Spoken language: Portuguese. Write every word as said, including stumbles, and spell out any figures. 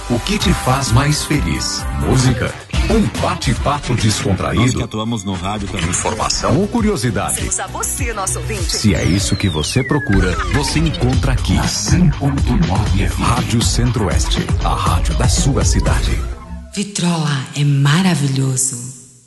O que te faz mais feliz? Música? Um bate-papo descontraído? Nós que atuamos no rádio também. Informação ou curiosidade? Temos a você, nosso ouvinte. Se é isso que você procura, você encontra aqui. cem ponto nove Rádio Centro-Oeste, a rádio da sua cidade. Vitrola é maravilhoso.